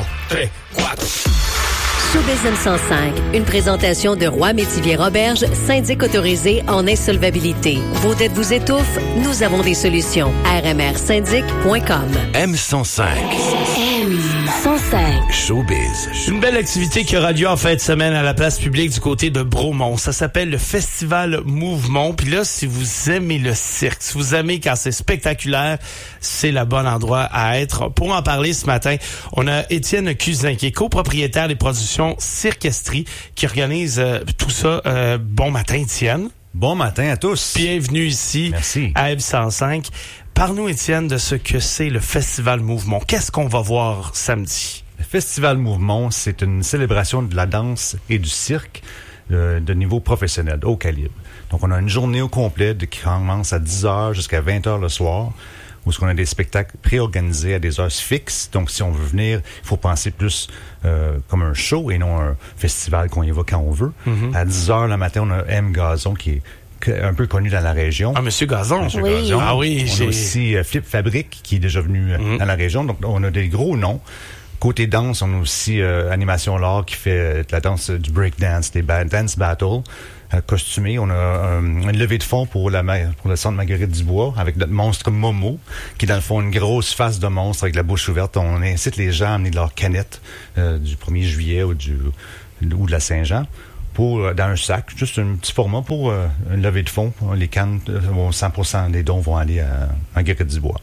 3, 4. Showbiz M105, une présentation de Roy Métivier Roberge, syndic autorisé en insolvabilité. Vos dettes vous étouffent? Nous avons des solutions. rmrsyndic.com. M105. M105. Showbiz. Une belle activité qui aura lieu en fin de semaine à la place publique du côté de Bromont. Ça s'appelle le Festival Mouvement. Puis là, si vous aimez le cirque, si vous aimez quand c'est spectaculaire, c'est le bon endroit à être. Pour en parler ce matin, on a Étienne Cusin, qui est copropriétaire des productions Cirquestrie, qui organise tout ça. Bon matin, Étienne. Bon matin à tous. Bienvenue ici. Merci. À M105. Parle-nous, Étienne, de ce que c'est le Festival Mouvement. Qu'est-ce qu'on va voir samedi? Le Festival Mouvement, c'est une célébration de la danse et du cirque de niveau professionnel, de haut calibre. Donc, on a une journée au complet qui commence à 10h jusqu'à 20h le soir, où on a des spectacles préorganisés à des heures fixes. Donc, si on veut venir, il faut penser plus comme un show et non un festival qu'on y va quand on veut. Mm-hmm. À 10h le matin, on a M. Gazon qui est un peu connu dans la région. Ah, Monsieur Gazon. Monsieur Gazon. Ah oui, on a aussi Flip Fabrique qui est déjà venu dans la région. Donc, on a des gros noms. Côté danse, on a aussi Animation L'Art qui fait de la danse du breakdance, des dance battles. Costumé, on a une levée de fonds pour le centre Marguerite Dubois avec notre monstre Momo, qui est dans le fond une grosse face de monstre avec la bouche ouverte. On incite les gens à amener de leur canette du 1er juillet ou de la Saint-Jean dans un sac, juste un petit format pour une levée de fonds. Les cannes, 100% des dons vont aller à Marguerite Dubois.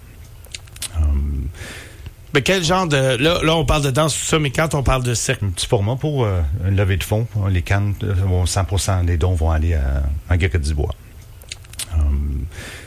Mais quel genre de... Là, on parle de danse, tout ça, mais quand on parle de cirque... Un petit format pour une levée de fonds. Les cannes, 100% des dons vont aller à Marguerite Dubois.